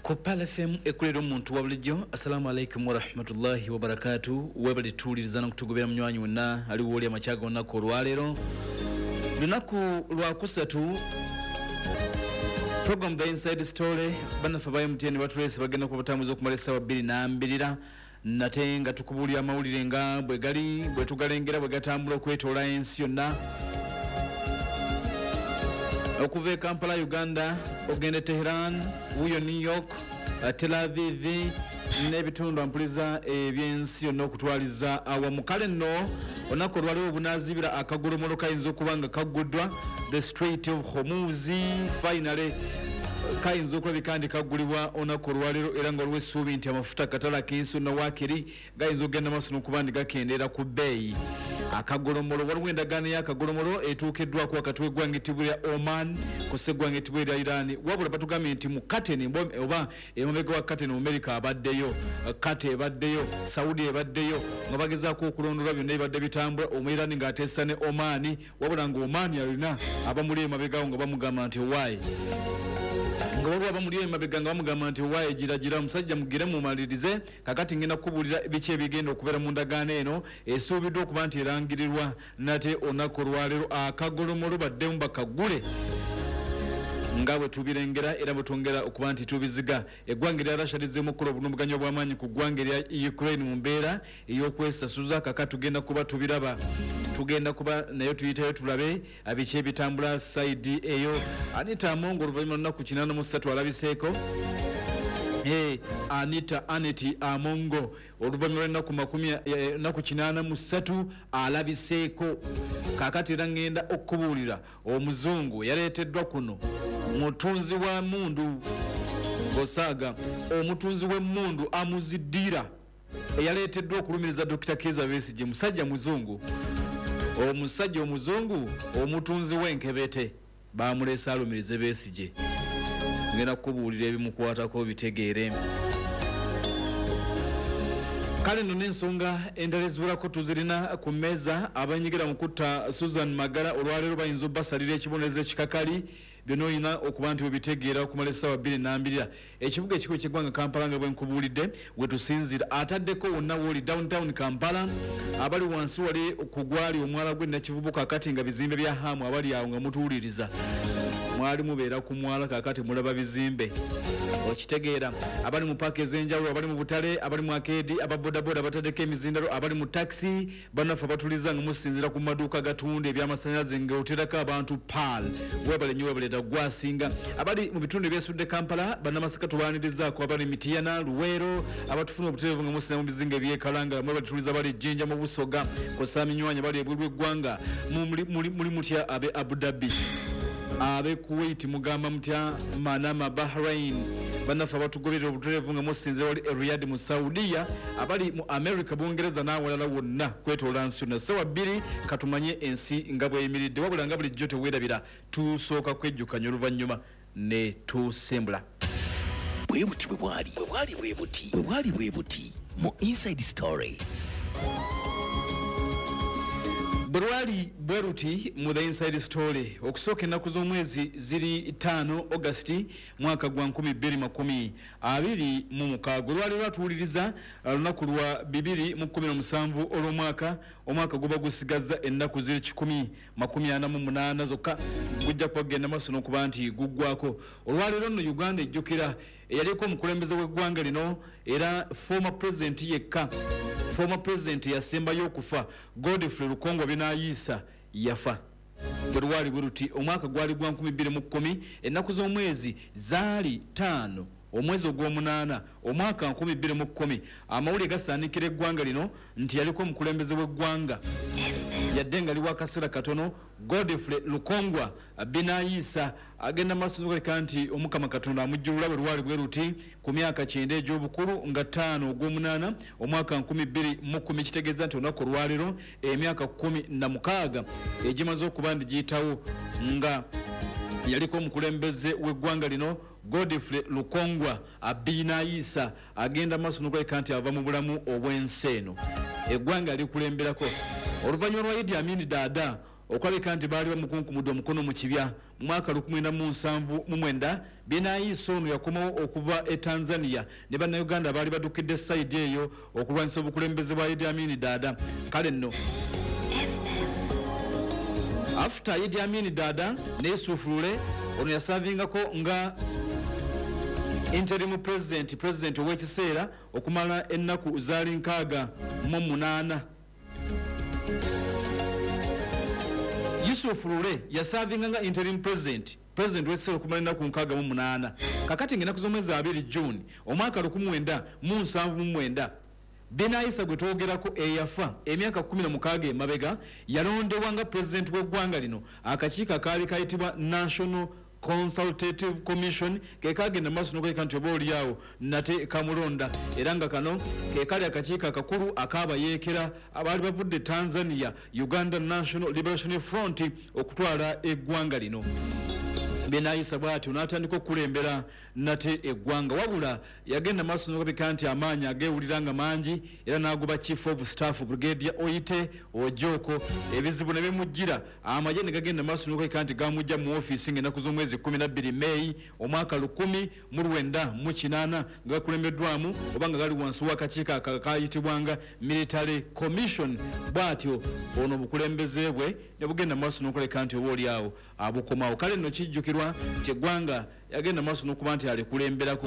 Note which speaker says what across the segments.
Speaker 1: Ku Pal FM ekulera omuntu wa bulijjo. Assalamu alaikum wa rahmatullahi wa barakatuh. Webali tuulizana kutugobera munywanyi wonna ali woli amachaga onnako olwaleero lunaku lwa kusatu program The Inside Story banafa baye mutiyeni batulese bagenda ku batambuza okumala essaawa 2 nate nga tukubulya amawulire nga bwe gali bwe tugalengera bwe gatambula okwetoola ensi yonna okuva e Kampala Uganda ogende Tehran wuyo New York Tel Aviv n'ebitundu ampuliza ebyensi yonna okutwaliza awamu kale nno onako olwaliwo obunaazibira akagolomolo kayinza okuba nga kaggudwa the Strait of Hormuz finally kayinza okulabika ndi kaggulibwa onako olwaleero era nga olw'essuubi nti amafuta katala k'ensi yonna waakiri gayinza okugenda maaso n'okuba ndi gakendeera ku bbeeyi akagolomolo waliwo endagaano y'akagolomolo etuukiddwako wakati w'eggwanga ettibwa lya Oman kussa eggwanga ettibwa lya Iran wabula batugambye nti mu Kateni oba emabega wa Kateni America abaddeyo Kate ebaddeyo Saudi ebaddeyo nga bagezaako okulondola byonna ebadde bitambula Iran ng'ateesa ne Oman wabula nga Oman alina abamuli emabegaawo nga bamugamba nti waayi nga waliwo abamuli emabega nga bamugamba nti waayi gira omusajja mugire mumalirize kakati ngenda kukubuulira biki ebigenda okubeera mu ndagaano eno esuubiddwa okuba nti erangirirwa nate onako olwaleero akagolomolo baddemu bakaggule nga bwe tubirengera era bwe twongera okuba nti tubiziga eggwanga lya Russia lizzeemu okukola obulumbaganyi obw'amaanyi ku ggwanga lya Ukraine mu mbeera ey'okwesasuza kaka tugenda kuba tubiraba tugenda kuba nayo tuyitayo tulabe biki ebitambula side eyo Anita Amongo oluvannyuma lunaku 83 alabiseeko Aniti Amongo oluvannyuma lw'ennaku 83 alabiseeko kakati era ngenda okubuulira omuzungu yaleeteddwa kuno mutunzi wa mundu Gosaaga omutunzi w'emmundu amuziddira eyaleeteddwa okulumiriza Dr. Kizza Besigye musajja muzungu omusajja omuzungu omutunzi w'enkebete baamuleese alumirize Besigye ngenda kukubuulira ebimukwatako bitegeere kale nno n'ensonga endala eziwerako tuzirina ku mmeeza abanyigira mu kutta Susan Magala olwaleero bayinza obbasalira ekibonerezo ekikakali byonna olina okuba nti webitegeera okumala essaawa 2 ekibuga ekikulu ky'eggwanga Kampala nga bwenkubuulidde we tusinzira ataddeko wonna wooli downtown Kampala abali wansi wali ku gwali omwala gw'ennakivubuka kakati nga bizimbe bya hamu abali awo nga mutuwuliriza mwali mubeera ku mwala kakati mulaba bizimbe okitegeera abali mu paaka ez'enjawulo abali mu butale abali mu akeedi ababodaboda abataddeko emizindalo abali mu taxi bannaffe abatuliza nga musinzira ku maduuka gatunda ebyamasanyalaze ng'oterako abantu Pal webale nnyo webale gwasinga abali mu bitundu ebyesudde Kampala bannamasaka tubaanirizaako abali Mitiyana Luweero abatufuna obutereevu nga musina mu bizinga ebyekalanga mwe batuliza bali Jjinja mu Busoga kosa minywanya bali ebweru w'eggwanga muli mutya abe Abu Dhabi abe Kuwait mugamba mutya Manama Bahrain bannaffe abatugoberera obutereevu nga musinzira wali Riyadh mu Saudiya abali mu America Bungereza n'awalala wonna kwetoola nsi yonna ssaawa 2 katumanye ensi nga bweyimiridde wabula nga bulijjo teweerabira tusooka kwejjukanya oluvannyuma ne tusembula
Speaker 2: bwe buti mu Inside Story
Speaker 1: Bwali bweruti mu The Inside Story okusooka ennaku z'omwezi ziri 5 August mwaka gwa 2026 olwali lwatuwuliriza lunaku lwa 2017 olw'omwaka guba gusigaza ennaku ziri 148 zokka gujja kubagenda maaso n'okuba nti guggwako olwaleero nno Uganda ejjukira eyaliko omukulembeze w'eggwanga lino era former president yasembayo okufa Godfrey Lukongo Benayiisa yafa bwali bweruti omwaka gwali gwa 2010 ennaku z'omwezi zaali 5 omwezi ogw'omunaana omwaka 2010 amawulire gasaanikira eggwanga lino nti yaliko omukulembeze w'eggwanga yadde nga liwa akaseera katono Godfrey Lukongwa Benayiisa agenda maaso n'okuleka nti omukama Katonda amujjulula bwe lwali bweruti ku myaka 9 egy'obukulu nga 5 ogw'omunaana omwaka 2010 kitegeeza nti olunaku olwaleero emyaka 16 egimaze okuba ndi giyitawo nga yaliko omukulembeze w'eggwanga lino Godfrey Lukongwa Benayiisa agenda maaso n'okuleka nti ava mu bulamu obw'ensi eno eggwanga likulemberako oluvannyuma lwa Idi Amin Dada okwabika nti baali bamukunkumudde omukono mu kibya mu mwaka 1979 Binayisa ono yakomawo okuva e Tanzania ne bannayuganda baali badukidde sayidi eyo okulwanyisa obukulembeze bwa Idi Amin Dada. Kale nno after Idi Amin Dada ne Yusuf Lule ono yasavingako nga interim president ow'ekiseera okumala ennaku zaali 68. Yusuf Lule yasavinga nga interim president w'ekiseera okumala ennaku 68. kakati ng'ennaku z'omwezi 2 June omwaka 1979 Binayisa gwe twogerako eyafa emyaka 16 emabega yalondewa nga president w'eggwanga lino. Akakiiko akaali kayitibwa National Consultative Commission kekagenda maaso n'okuleka nti oba oliawo nate kamulonda, era nga kano kekali akakiiko akakulu akabayeekera abaali bavudde Tanzania Uganda National Liberation Front okutwala eggwanga lino. Binayisa bw'ati n'atandika okulembera nate eggwanga, wabula yagenda maaso n'okuleka nti amaanyi ageewulira nga mangi, era n'agoba Chief of Staff Brigadier Oite Ojoko. Ebizibu ne bimujjira, amagye ne gagenda maaso n'okuleka nti gamujja mu ofiisi ng'ennaku z'omwezi 12 May omwaka 1980 nga gakulembeddwamu oba nga gali wansi w'akakiiko akayitibwanga Military Commission. Bw'atyo ono obukulembeze bwe ne bugenda maaso n'okuleka nti oba oliawo abukomawo. Kale nno kijjukirwa nti eggwanga yagenda maaso n'okuba nti alikulemberako.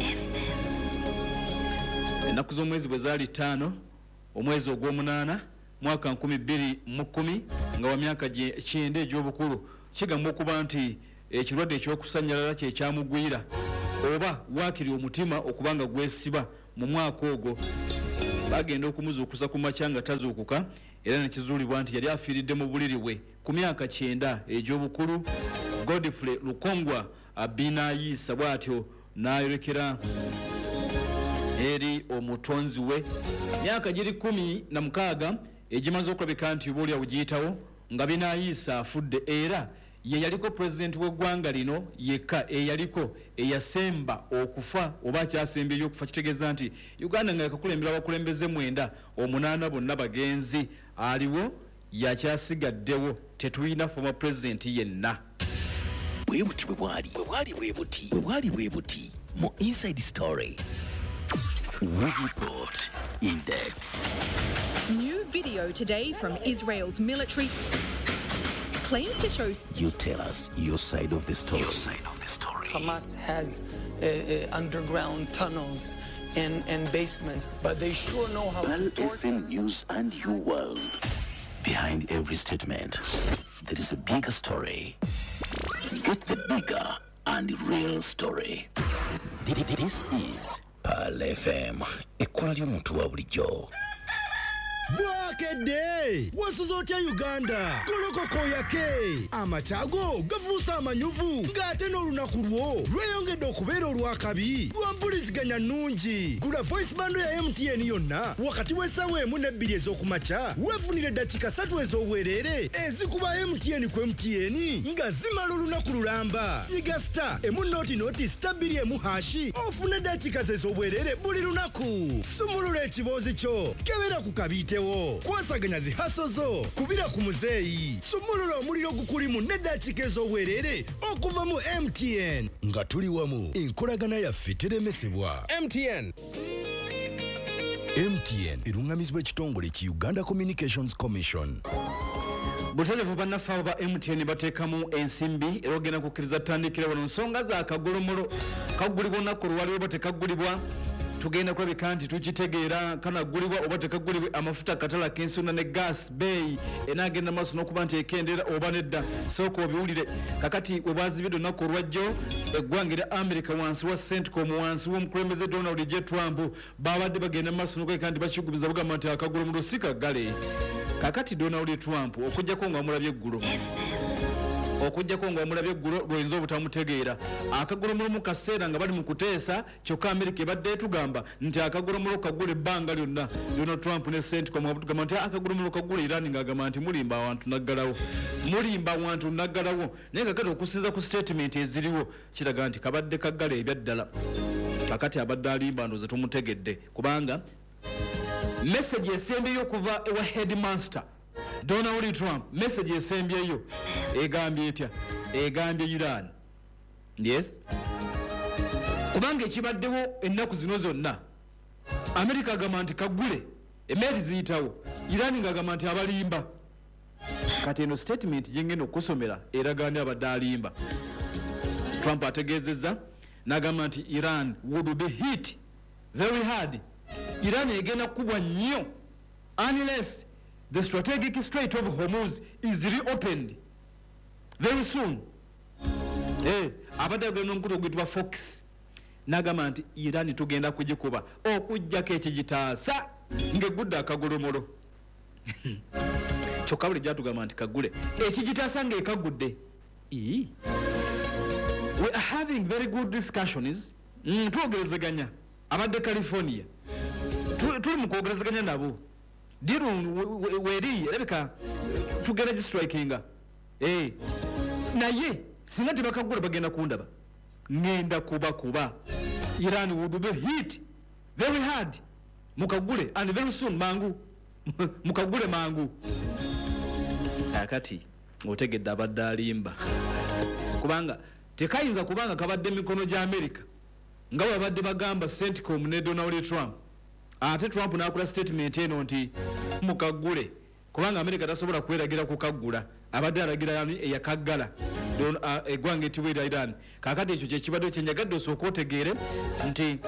Speaker 1: Ennaku z'omwezi bwe zaali 5 omwezi ogw'omunaana mwaka 2010 nga wa myaka 9 egy'obukulu, kigamba okuba nti ekirwadde ekyokusanyalala kye kyamugwira oba waakiri omutima okuba nga gwesiba mu mwaka ogwo. Bagenda okumuzuukusa ku makya nga tazuukuka, era nekizuulibwa nti yali afiiridde mu buliri bwe ku myaka 9 egy'obukulu. Godfrey Lukongwa Binayisa bw'atyo n'ayolekera eri omutonzi we. Myaka giri 16 egimaze okulabika nti oba oliawo giyitawo nga Binayisa afudde, era ye yaliko president w'eggwanga lino yekka eyaliko eyasemba okufa oba akyasembyeyo okufa. Kitegeeza nti Uganda nga yakakulembera abakulembeze 9, 8 bonna bagenzi, aliwo yakyasigaddewo, tetulina former president yenna.
Speaker 2: Bwebuti bwe bwali mu Inside Story. We report in depth.
Speaker 3: New video today from Israel's military claims to show.
Speaker 2: You tell us your side of the story.
Speaker 4: Hamas has underground tunnels and basements, but they sure know how
Speaker 2: Bal
Speaker 4: to torture.
Speaker 2: FM News and You World. Behind every statement, there is a bigger story. Get the bigger and real story. This is Bal FM. Ekkola ly'omuntu wa bulijjo.
Speaker 5: Bwakedde wasuzotya Uganda kolokoko yake amachago gafuusa amanyuvu ng'ate n'olunaku lwo lweyongedde okubeera olwakabi lwampuliziganya nnungi. Gula voice bando ya MTN yonna wakati w'essaawa 1 ne 2 ez'okumakya weefunire eddakiika 3 ez'obwereere ezikuba MTN ku MTN nga zimala olunaku lulamba. Nyiga star emunooti star 2 hashi ofune eddakiika ez'obwereere buli lunaku. Sumulula ekiboozi kyo kebera ku kabiite kwasaganya zihaso zo kubira ku muzeeyi. Sumulula omuliro gukulimu n'eddakiika ez'obwereere okuva mu MTN nga tuli wamu enkolagana yaffe teremesebwa. MTN erungamizibwa ekitongole ki Uganda Communications Commission.
Speaker 1: Buterevu bannaffe abo ba MTN bateekamu ensimbi era ogenda kukkiriza ttandikira wano nsonga za kagolomolo kagulibwa olunaku olwaliwo oba tekagulibwa. Tugenda kulabika nti tukitegeera kanagulibwa oba tekagulibwa. Amafuta katala k'ensuna ne gas bay enagenda maaso n'okuba nti ekendera oba nedda. Sooka obiwulire kakati we bwazibidde olunaku olwajjo eggwanga lya America wansi wa CENTCOM wansi w'omukulembeze Donald J. Trump babadde bagenda maaso n'okulabika nti bakigumiza bagamba nti akagolomolo si kaggale. Kakati Donald Trump okujjako nga wamulabye eggulo lw'oyinza obutamutegeera akagolomolo mu kaseera nga bali mu kuteesa kyokka America ebadde etugamba nti akagolomolo kagula ebbanga lyonna. Donald Trump ne CENTCOM batugamba nti akagolomolo kagula Iran ng'agamba nti mulimba awantu naggalawo. Naye kakati okusinza ku statement eziriwo kiraga nti kabadde kaggala ebyaddala. Kakati abadde alimba ndoozi tumutegedde kubanga message esembeyo okuva ewa headmaster Donald Trump message esembyeyo egambye etya egambye Iran yes kubanga ekibaddewo ennaku zino zonna America agamba nti kagule emeri ziyitawo Iran ng'agamba nti abalimba kati eno statement yengenda okusomera eragaana abadde alimba Trump ategeezezza n'agamba nti Iran would be hit very hard Iran egenda kubwa nnyo unless the strategic Strait of Hormuz is reopened very soon. Abadde agenda omukutu ogwitibwa Fox n'agamba nti Iran tugenda kugikuba okujjako ekigitaasa ng'egudde akagolomolo kyokka buli gyatugamba nti kagule ekigitaasa ng'ekagudde. We are having very good discussions twogerezeganya abadde California tuli mu kwogerezeganya nabo diru weri erabika tugenda gistrikinga naye singa tebakagula bagenda kundaba ngenda kuba Iran would be hit very hard mukagule and very soon mangu mukagule mangu akati otegedde abadde alimba kubanga tekayinza kubanga kabadde mikono gya America nga babadde bagamba CENTCOM ne Donald Trump ate Trump n'akola statement eno nti mukagule kubanga America tasobola kweragira kukagula abadde alagira yani eyakaggala eggwanga etibwa Iran kakati ekyo kyekibadde kyenjagadde osooka otegeere nti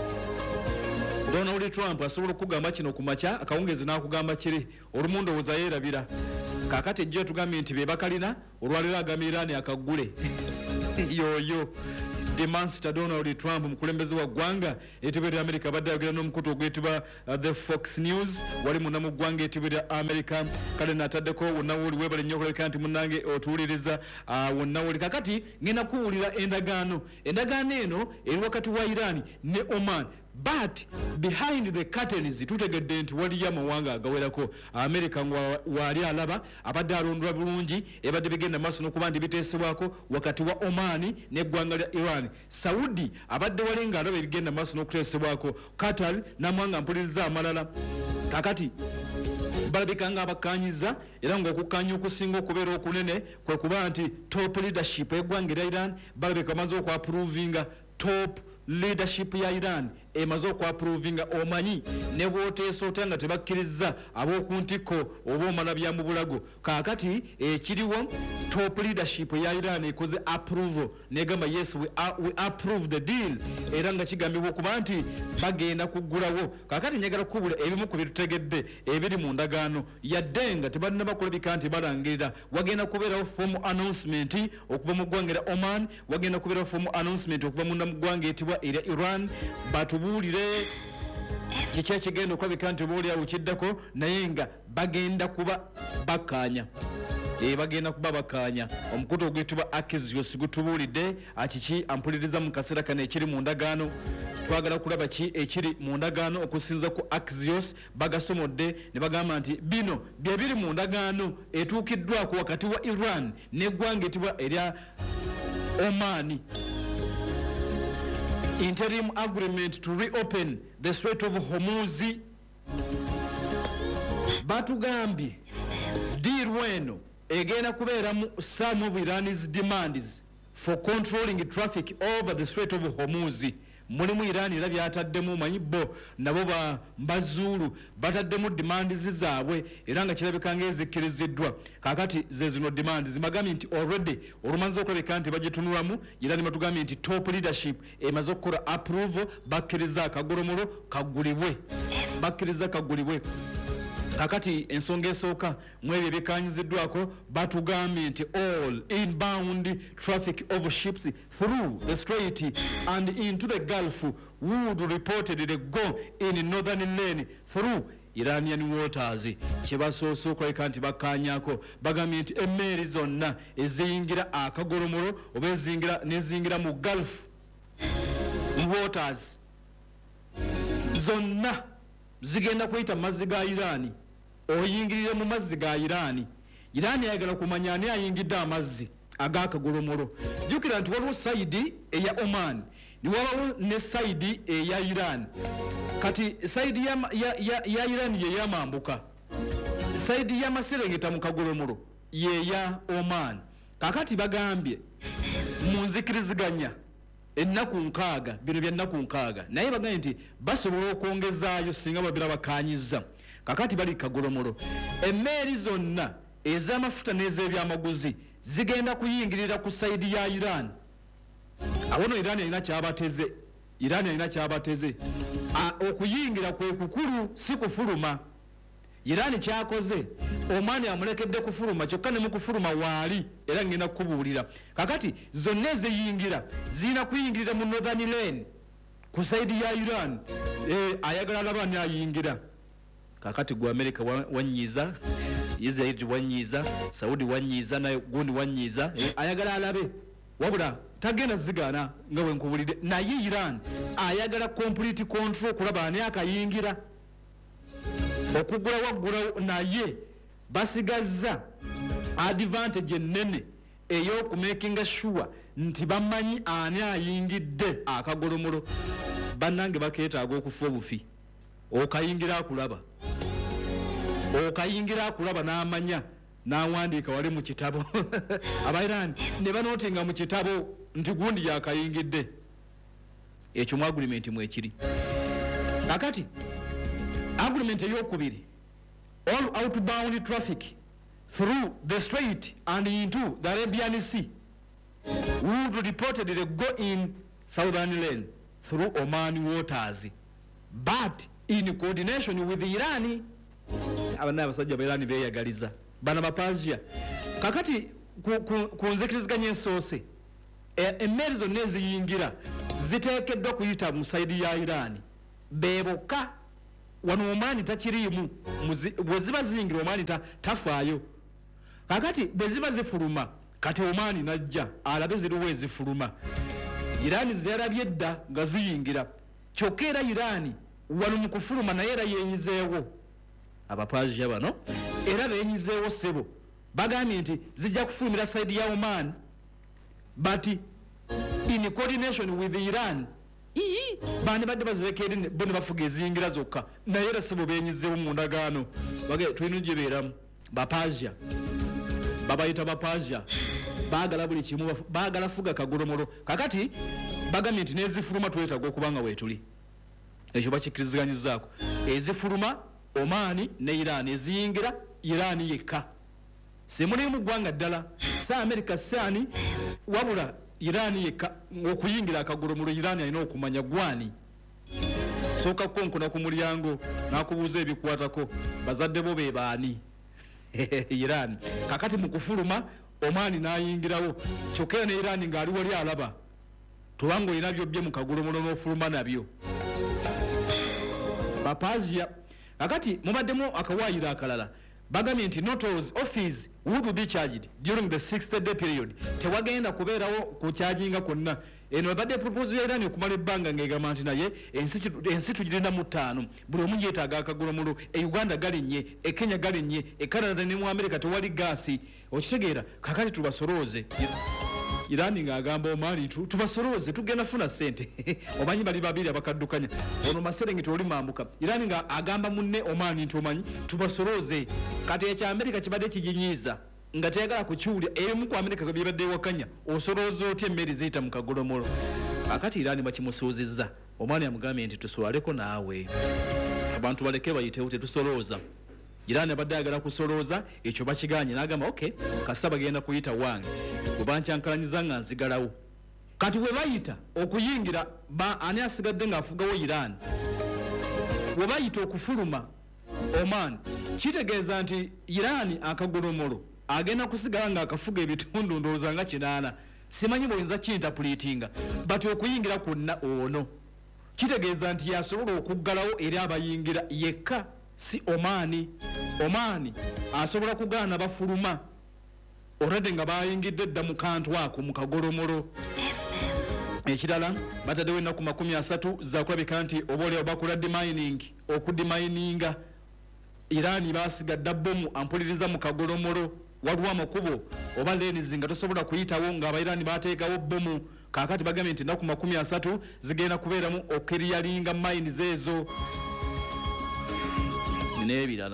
Speaker 1: Donald Trump asobola okugamba kino ku makya akawungezi n'akugamba kiri olumu ndowooza yeerabira kakati ejjo tugambye nti be bakalina olwaliro agamba Iran akagule yoyo the monster Donald Trump mukulembeze wa ggwanga etibwa America badde ayogera n'omukutu ogwetibwa the Fox News wali munda mu ggwanga etibwa America kale nataddeko wonna woli webale nnyo okulabika nti munnange otuwuliriza wonna woli kakati ngenda kuwulira endagaano eno eri wakati wa Iran ne Oman but behind the curtains tutegedde nti waliyo amawanga agawerako America wali alaba abadde alondwa bulungi ebadde bigenda maaso n'okuba nti biteesebwako wakati wa Oman n'eggwanga lya Iran. Saudi abadde wali nga alaba ebigenda maaso n'okuteesebwako Qatar n'amawanga mpuliriza amalala kakati balabika nga abakanyiza era ng'okukanya okusinga okubeera okunene kwe kuba nti top leadership eggwanga lya Iran balabika bamaze okwaprovinga top leadership ya Iran emaze okwaprovinga omanyi ne bwoteesa otya nga tebakkiriza ab'okuntiko oba omala bya mu bulago kakati ekiriwo top leadership ya Iran ekoze approval negamba yes we approve the deal era nga kigambibwa okuba nti bagenda kuggulawo kakati njagala kukubula ebimu ku bitutegedde ebiri mu ndagaano yadde nga tebalina bakulabika nti balangirira wagenda kubeerawo formal announcement okuva mu ggwanga lya Oman wagenda kubeerawo formal announcement okuva mu ggwanga etibwa erya Iran batubuulire kiki ekigenda okulabika nti boolyawo kiddako naye nga bagenda kuba bakkaanya bagenda kuba bakkaanya omukutu ogwitibwa Axios gutubuulidde kiki ampuliriza mu kaseera kano ekiri mu ndagaano twagala kulaba ki ekiri mu ndagaano okusinza ku Axios bagasomodde ne bagamba nti bino bye biri mu ndagaano etuukiddwako wakati wa Iran n'eggwanga etibwa erya Oman. Interim agreement to reopen the Strait of Hormuz. Batugambye deal weno egenda kubeera mu some of Iran's demands for controlling traffic over the Strait of Hormuz. Mulimu Iran era byataddemu manyibo nabo bazulu bataddemu demands zaabwe era nga kirabika ng'ezikkiriziddwa kakati ze zino demands zimagambye nti already olumanzi okulabika nti bagitunulamu era ne batugambye nti top leadership emaze okukola approval bakkiriza akagolomolo kagulibwe bakkiriza kagulibwe kakati ensonga esooka mu ebyo ebikanyiziddwako batugambye nti all inbound traffic of ships through the strait and into the Gulf would reportedly go in northern lane through Iranian waters. Kyebasoose okulabika nti bakkaanyako bagambye nti emmeeri zonna eziyingira akagolomolo oba nezingira mu Gulf waters zonna zigenda kuyita mazzi ga Irani oyingirire mu mazzi ga Irani ayagala kumanya ani ayingidde amazzi ag'akagolomolo jjukira nti waliwo saidi eya Oman ni wabawo ne saidi eya Iran kati saidi ya Iran ye yamambuka saidi ya Maserengeta mu Kagolomolo yeya Oman. Kakati bagambye munzikiriziganya ennaku nkaaga bino bya nnaku nkaaga naye bagambye nti basobola okwongezaayo singa babira bakanyiza. Kakati bali Kagolomolo emmeeri zonna ez'amafuta n'ez'ebyamaguzi zigenda kuyingirira ku saidi ya Iran. Awono Iran alina kyabateze okuyingira kwe kukulu si kufuluma. Iran kyakoze Oman amulekedde kufuluma kyokka ne mu kufuluma waali era ngenda kukubuulira. Kakati zonna eziyingira zirina kuyingirira mu Northern Ireland ku saidi ya Iran. Ayagala alabani ayingira. Kakati gwa America wanyiza, Israel wanyiza, Saudi wanyiza, na gundi wanyiza, ayagala alabe wabula tagenda zigana nga bwe nkubulidde. Naye Iran ayagala complete control kulaba ani akayingira okugula wagula, naye basigaza advantage ennene ey'okumakinga sure nti bamanyi ani ayingidde Akagolomolo. Bannange bakeetaaga okufa obufi. Okayingira akulaba n'amanya n'awandiika wali mu kitabo. Abairani ne banootinga mu kitabo nti gundi yakayingidde. Ekyo mu agreement mwekiri. Kakati agreement ey'okubiri, all outbound traffic through the strait and into the Arabian Sea would reportedly go in Southern Ireland through Oman waters, but in coordination with Iran. Abana abasajja Iran beyagaliza bana bapazia. Kakati kunzekiriziganya ensoose emmeeri zonna eziyingira ziteekeddwa kuyita mu saidi ya Iran beboka. Wano Oman takiriimu, bwe ziba ziyingira Oman tafaayo. Kakati bwe ziba zifuluma kati Oman najja alabe ziriwo ezifuluma. Iran zerabye dda nga ziyingira kyokka era Iran wano mu kufuluma naye era yenyizeewo. Abapazia bano era benyizeewo sebo bagambye nti zijja kufulumira saidi ya Oman but in coordination with Iran. Bani badde bazirekedde bone bafuga eziyingira zokka naye era sebo benyizeewo mu ndagaano. Bagambye tulina gye beeramu Bapazia, babayita Bapazia, baagala buli kimu, baagala fuga Kagolomolo. Kakati bagambye nti n'ezifuluma twetaaga okubanga weetuli. Ekyo bakikkiriziganyizzaako. Ezifuluma Oman ne Iran, eziyingira Iran yekka. Semuli mu ggwanga ddala sa America saani wabula Iran yekka. Okuyingira Akagolomolo Iran alina okumanya gwani. Sooka kukonkona ku mulyango n'akubuuza ebikwatako bazadde bo be baani. Iran. Kakati mu kufuluma Oman n'ayingirawo kyokka ne Iran ng'ali wali alaba tubango olina byobye mu Kagolomolo n'ofuluma nabyo. Bapazia. Kakati mubaddemu akawaayiro akalala bagambye nti notaries office would be charged during the 60-day period. Tewagenda kubeerawo ku charginga konna. Eno badde proposal ya Iran okumala ebbanga ng'egamba nti naye ensi tugirina mu 5 buli omu yeetaaga Akagolomolo. Uganda galinnye, Kenya galinnye, Canada ne mu America tewali gaasi. Okitegeera. Kakati tubasolooze. Iran ng'agamba Oman tubasolooze tugenda funa ssente. Omanyi bali babiri abakaddukanya. Ono Maserengeta oli mambuka. Iran ng'agamba munne Oman nti omanyi tubasolooze. Kati ekya America kibadde kijinyiiza nga teyagala kukiwulya emu ku America gwe bibadde wakanya osolooza otya emmeeri ziyita mu Kagolomolo. Akati Iran bakimusuuzizza. Oman amugambye nti tuswaleko naawe. Abantu baleke bayitewo tetusolooza. Iran abadde ayagala kusolooza ekyo bakiganye n'agamba okay kasa bagenda kuyita wange kubankyankalanyiza nga nzigalawo. Kati we bayita okuyingira ani asigadde ng'afugawo Iran we bayita okufuluma Oman kitegeeza nti Iran Akagolomolo agenda kusigala ng'akafuga ebitundu ndowooza nga 8. Simanyi bw'oyinza kintapulitinga but okuyingira kwonna ono kitegeeza nti yasobola okuggalawo eri abayingira yekka si Oman. Oman asobola kugaana bafuluma already nga bayingidde dda mu kantu ako mu Kagolomolo. Ekirala bataddewo ennaku 30 za kulabika nti obaolyawo bakola okudimayininga. Iran basigadde bbomu ampuliriza mu Kagolomolo waliwo amakubo oba lenizi nga tosobola kuyitawo ng'Abairani bateekawo bbomu. Kakati bagambye nti ennaku 30 zigenda kubeeramu okeriyalinga mines ezo n'ebirala.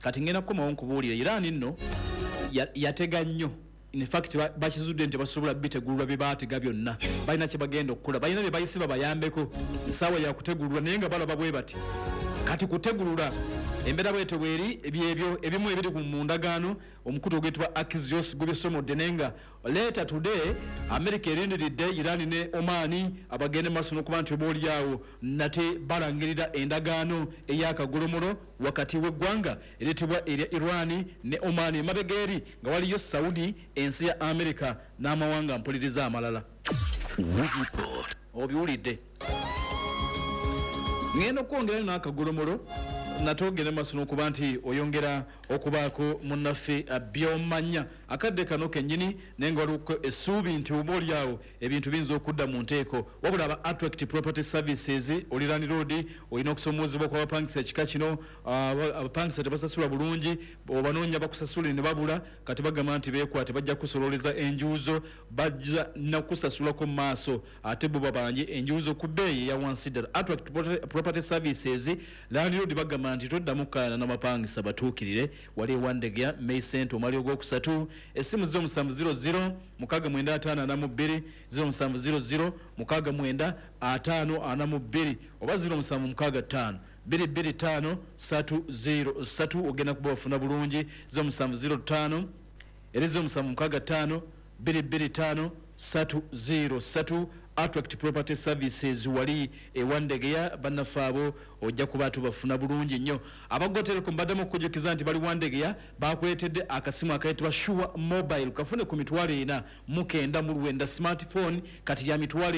Speaker 1: kati ngenda kukomawo nkubuulira Iran nno yatega nnyo. In fact bakizudde nti basobola bitegulula bye baatega byonna balina kye bagenda okukola balina bye bayisiba bayambeko nsaawa ya kutegulula naye nga balaba bwe bati kati kutegulula embeera bwetyo bweri ebyebyo ebimu ebiri mu ndagaano omukutu ogwetwa Axios gubisomodde nenga later today America erindiridde Iran ne Oman abagende maaso n'okuba nti oboolyawo nate balangirira endagaano ey'akagolomolo wakati w'eggwanga ereetebwa erya Iran ne Oman emabega eri nga waliyo Saudi ensi ya America n'amawanga mpuliriza amalala obiwulidde ngenda okwongerayo n'akagolomolo natogere maaso n'okuba nti oyongera okubaako munnaffe byomanya akadde kano kennyini naye nga waliwo essuubi nti obaolyawo ebintu biyinza okudda mu nteeko wabula aba Attract Property Services Olirani Road olina okusomoozebwa kw'abapangisa ekika kino abapangisa tebasasula bulungi obanoonya bakusasula ne babula kati bagamba nti beekwate bajja kusololeza enjuuzo bajja nakusasulako mu maaso ate bo babanje enjuuzo ku bbeeyi eya wansi ddala. Attract Property Services Olirani Road bagamba nti toddamu kukaayana n'abapangisa batuukirire wali ewandegya May Center omwali ogwokusatu essimu 0700 6952 0700 6952 oba 0765 225 303 ogenda kuba bafuna bulungi 0705 0765 225 303 Attract Property Services wali ewandegeya bannafaabo ojja kuba tubafuna bulungi nnyo. Abagoteleku mbadde mu kujukiza nti bali wandegeya bakuletedde akasimu akayitibwa Sure Mobile kafune ku mitwalo 4 smartphone kati ya mitwalo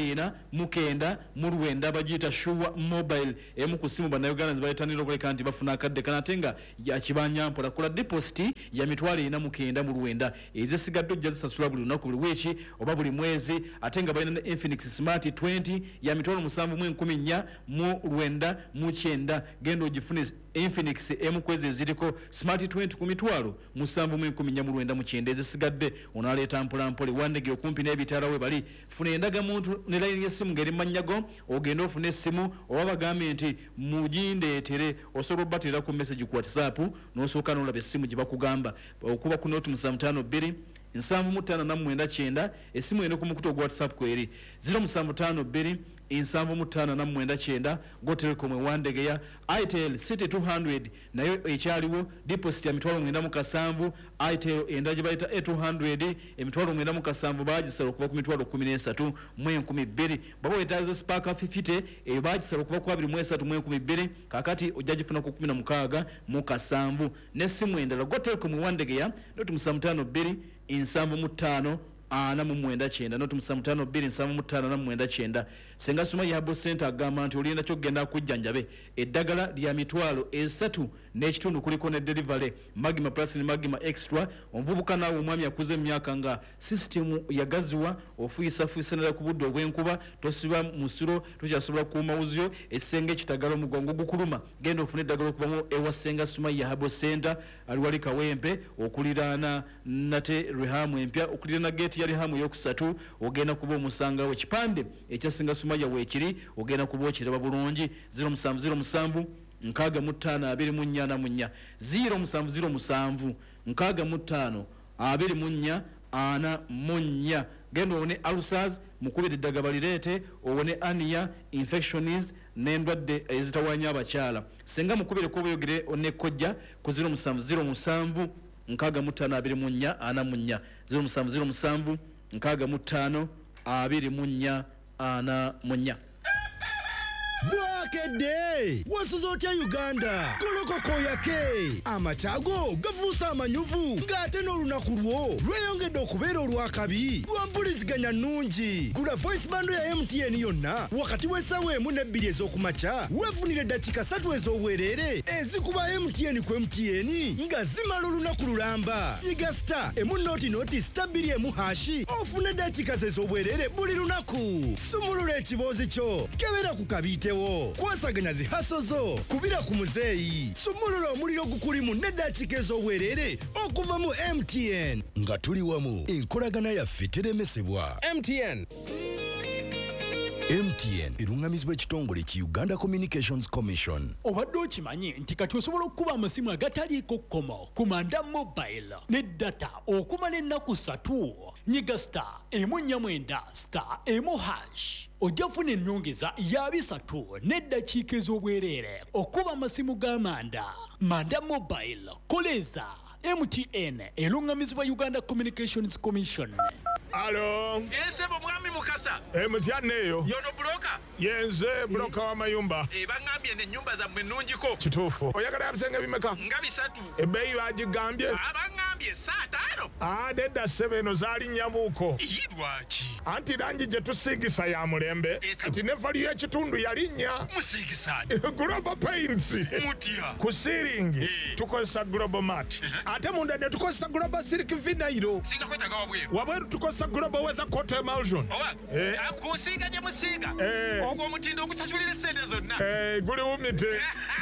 Speaker 1: 4 bagiyita Sure Mobile emu ku simu bannayuganda zibayetanira okuleka nti bafuna akadde kanatenga ya kibanyampola kola deposit ya mitwalo 4 ezisigadde ojja zisasula buli lunaku buli wiiki oba buli mwezi ate nga balina Infinix Smart 20 ya mitwalo 719 gendo ogifune Infinix kwezi eziriko Smart 20 ku mitwalo 719 ezisigadde onaleeta mpolampola wandege okumpi n'ebitala we bali funa endaga muntu ne line y'essimu ngeri mannyago ogenda ofune essimu oba bagambe nti mujindeetere osobola obatera ku message ku WhatsApp n'osooka n'olaba essimu gye bakugamba okuba ku note 752 759 essimu eno ku mukutu ogwa WhatsApp kweri 0752 759 Go Telecom ewandegeya Itel City 200 nayo ekyaliwo deposit ya mitwalo 97 Itel endaje bayita 200 emitwalo 97 bagisala okuva ku mitwalo 13 mu 12 babo etaza Spark 50 bagisala okuva ku 23 mu 12 kakati ojjagifuna ku 16 mu kasanvu n'essimu endala Go Telecom ewandegeya notu 752 759 notu 752 senga suma ya Center agamba nti olinda kyogenda kujjanjabe eddagala lya mitwalo 3 n'ekitundu kuliko ne delivery Magima Plus ne Magima Extra onvubuka nawe omwami yakuze emyaka nga system yagaziwa ofuisa nala ku budde obw'enkuba tosiba musiro tukyasobola kuuma uzyo essenge kitagalo mugongo gukuluma genda ofune eddagala okuvamu ewa senga suma ya Center aliwali Kawempe okuliraana nate Rehamu empya okuliraana gate yali hamu yokusatu ogenda kuba omusanga w'ekipande ekyasinga sumaya weekiri ogenda kuba okiraba bulungi 0707 65 0707 65 genda one ulcers mukubira eddagala lireete owone ania infections n'endwadde ezitawanya abakyala senga mukubire ko buyogere one kojja ku 0707 65 0707 65
Speaker 5: Bwakedde wasuza otya Uganda kolokoko yake amachago gafuusa amanyuvu ng'ate n'olunaku lwo lweyongedde okubeera olwakabi lwampuliziganya nnungi gula voice bando ya MTN yonna wakati w'essaawa 1 ne 2 ez'okumakya weefunire eddakiika 3 ez'obwereere ezikuba MTN ku MTN nga zimala olunaku lulamba nyiga star nooti star 2 ofune eddakiika ez'obwereere buli lunaku sumulula ekiboozi kyo kebera ku kabiitewo kwasaganya zihaso zo kubira ku muzeeyi sumulula omuliro gukulimu n'eddakiika ez'obwereere okuva mu MTN nga tuli wamu enkolagana yaffe teremesebwa
Speaker 6: MTN
Speaker 5: MTN erungamizibwa ekitongole ki Uganda Communications Commission.
Speaker 6: Obadde okimanyi nti kati osobola okuba amasimu agataliiko kkomo ku Manda Mobile ne data okumala ennaku 3. Nyiga *149*1#. Ojja kufuna ennyongeza ya 3 n'eddakiika ez'obwereere okuba amasimu ga Manda Mobile. Koleza MTN erungamizibwa Uganda Communications Commission.
Speaker 7: Alo.
Speaker 8: Ensebo mwami Mukasa.
Speaker 7: Mutyanneeyo.
Speaker 8: Yono broka.
Speaker 7: Yenze broka wa mayumba.
Speaker 8: Bangambye ne nyumba za mwenunjiko.
Speaker 7: Kituufu. Oyagala bisenge bimeka?
Speaker 8: Nga 3.
Speaker 7: Ebbeeyi bagigambye?
Speaker 8: Bangambye 5.
Speaker 7: Nedda ssebo eno zaali nnyamuuko.
Speaker 8: Lwaki?
Speaker 7: Anti langi gye tusiigisa ya mulembe. Nti ne valiyo ekitundu yalinnya.
Speaker 8: Musiigisaani?
Speaker 7: Global Paints.
Speaker 8: Mutya?
Speaker 7: Ku siiringi tukozesa Global Mat. Ate munda ne tukozesa Global Silk Vinyl.
Speaker 8: Singa kwetaga wabweru.
Speaker 7: Wabweru tukozesa Global Weather Coat Emulsion.
Speaker 8: Kusiiga gye musiiga? Ogwo omutindo ogusasulira essente zonna.
Speaker 7: Guli wumite.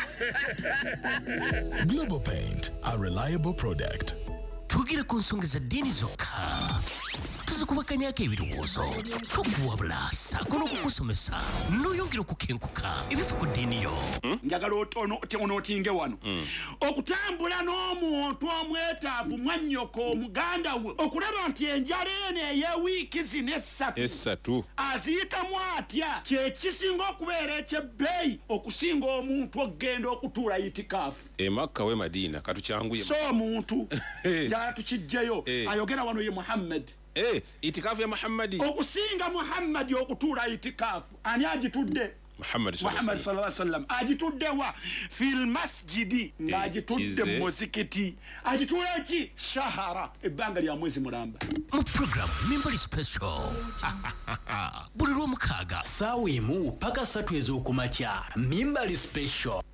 Speaker 5: Global Paint, a reliable product.
Speaker 2: Tugira ku nsonga za ddiini zokka. Tuzikubakanyako ebirowoozo. Tokuwabula ssaako n'okukusomesa n'oyongera okukenkuka ebifa ku ddiini yo.
Speaker 9: Njagala onootinge wano. Okutambula n'omuntu omwetaavu mwannyoko omuganda we okulaba nti enjala eno ey'ewiiki zino 3 aziyitamu atya kye kisinga okubeera ekyebbeeyi okusinga omuntu okgenda okutuula itikaafu.
Speaker 10: Makka we Madiina katukyanguye.
Speaker 9: So omuntu njagala tukijjeyo ayogera wano ye Muhammad.
Speaker 10: Itikaafu ya Muhammadi.
Speaker 9: Okusinga Muhammadi okutuula itikaafu ani agitudde?
Speaker 10: Muhammad sallallahu
Speaker 9: alaihi wasallam agitudde wa fil masjidi ng'agitudde mu muzikiti agituula ki shahara ebbanga lya mwezi mulamba.
Speaker 2: Mu program Mimbali Special buli lw'omukaaga
Speaker 6: ssaawa 1 paka 3 ez'okumakya. Mimbali Special.